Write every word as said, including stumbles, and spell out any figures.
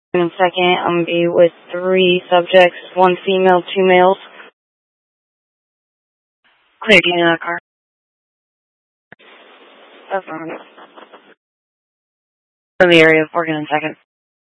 In a second, I'm going to be with three subjects, one female, two males. Clear, getting out of the car. Affirmative. From the area, working in a second.